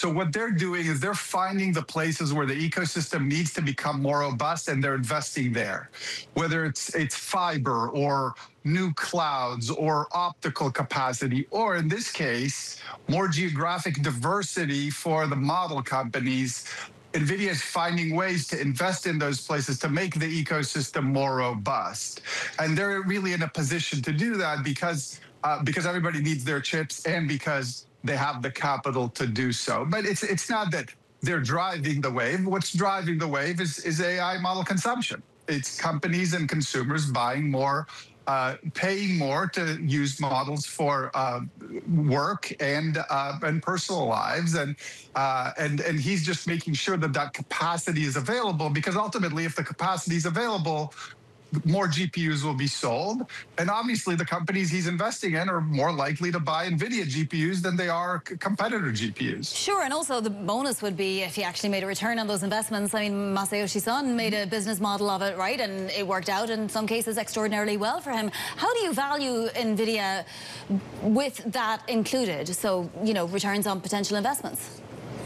So what they're doing is they're finding the places where the ecosystem needs to become more robust, and they're investing there, whether it's fiber or new clouds or optical capacity, or in this case, more geographic diversity for the model companies. NVIDIA is finding ways to invest in those places to make the ecosystem more robust. And they're really in a position to do that because everybody needs their chips and because they have the capital to do so. But it's not that they're driving the wave. What's driving the wave is AI model consumption. It's companies and consumers buying more, paying more to use models for work and personal lives, and he's just making sure that that capacity is available, because ultimately, if the capacity is available, more GPUs will be sold. And obviously, the companies he's investing in are more likely to buy NVIDIA GPUs than they are competitor GPUs. Sure, and also the bonus would be if he actually made a return on those investments. I mean, Masayoshi Son made a business model of it, right? And it worked out in some cases extraordinarily well for him. How do you value NVIDIA with that included? So, you know, returns on potential investments.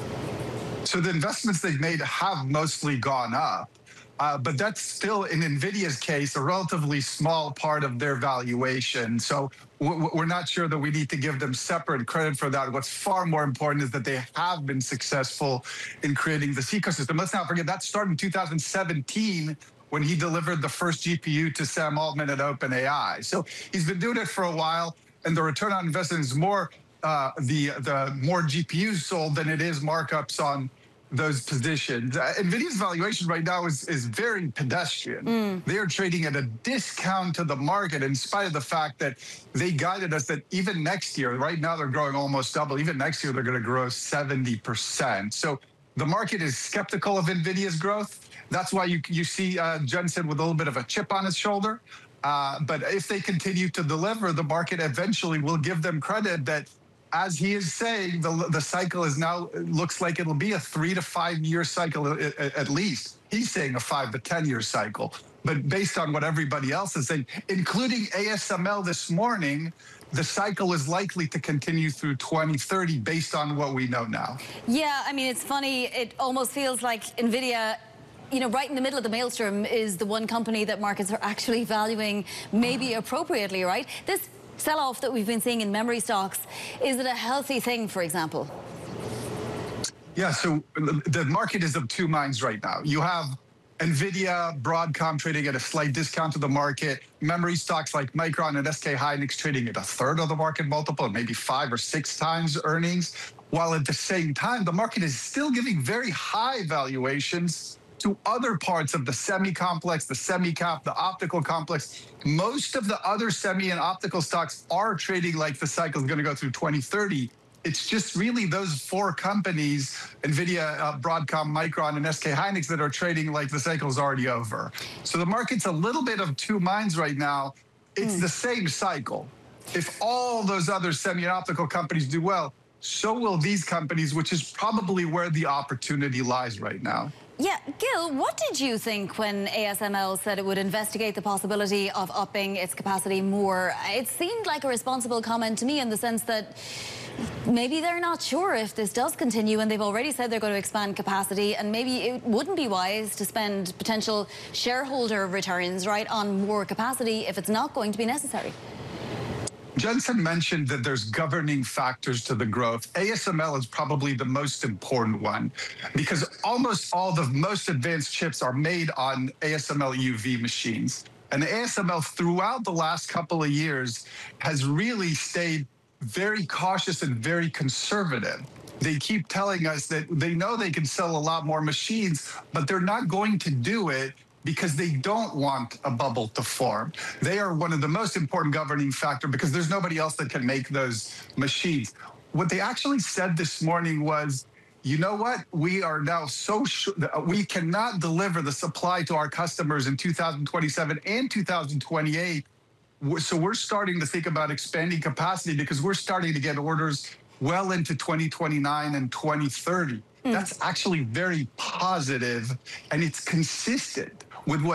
So the investments they've made have mostly gone up. But that's still, in NVIDIA's case, a relatively small part of their valuation. So we're not sure that we need to give them separate credit for that. What's far more important is that they have been successful in creating this ecosystem. Let's not forget, that started in 2017 when he delivered the first GPU to Sam Altman at OpenAI. So he's been doing it for a while, and the return on investment is more the more GPUs sold than it is markups on those positions. NVIDIA's valuation right now is very pedestrian. They are trading at a discount to the market, in spite of the fact that they guided us that even next year, right now they're growing almost double, even next year they're going to grow 70%. So the market is skeptical of NVIDIA's growth. That's why you see Jensen with a little bit of a chip on his shoulder. But if they continue to deliver, the market eventually will give them credit that, as he is saying, the cycle is now, looks like it'll be a 3 to 5 year cycle at least. He's saying a 5 to 10 year cycle. But based on what everybody else is saying, including ASML this morning, the cycle is likely to continue through 2030 based on what we know now. Yeah, I mean, it's funny. It almost feels like NVIDIA, you know, right in the middle of the maelstrom is the one company that markets are actually valuing maybe appropriately, right? This sell-off that we've been seeing in memory stocks, is it a healthy thing, for example? Yeah, so the market is of two minds right now. You have NVIDIA, Broadcom trading at a slight discount to the market, memory stocks like Micron and SK Hynix trading at a third of the market multiple, maybe 5 or 6 times earnings, while at the same time, the market is still giving very high valuations to other parts of the semi-complex, the semi-cap, the optical complex. Most of the other semi and optical stocks are trading like the cycle is going to go through 2030. It's just really those 4 companies, NVIDIA, Broadcom, Micron, and SK Hynix, that are trading like the cycle is already over. So the market's a little bit of two minds right now. It's the same cycle. If all those other semi and optical companies do well, so will these companies, which is probably where the opportunity lies right now. Yeah, Gil, what did you think when ASML said it would investigate the possibility of upping its capacity more? It seemed like a responsible comment to me, in the sense that maybe they're not sure if this does continue, and they've already said they're going to expand capacity, and maybe it wouldn't be wise to spend potential shareholder returns, right, on more capacity if it's not going to be necessary. Jensen mentioned that there's governing factors to the growth. ASML is probably the most important one, because almost all the most advanced chips are made on ASML EUV machines. And ASML, throughout the last couple of years, has really stayed very cautious and very conservative. They keep telling us that they know they can sell a lot more machines, but they're not going to do it because they don't want a bubble to form. They are one of the most important governing factors, because there's nobody else that can make those machines. What they actually said this morning was, you know what? We are now so sure that we cannot deliver the supply to our customers in 2027 and 2028. So we're starting to think about expanding capacity, because we're starting to get orders well into 2029 and 2030. That's actually very positive, and it's consistent with what